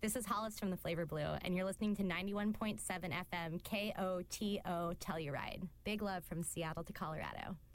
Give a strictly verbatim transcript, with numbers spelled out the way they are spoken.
This is Hollis from the Flavor Blue, and you're listening to ninety-one point seven F M K O T O Telluride. Big love from Seattle to Colorado.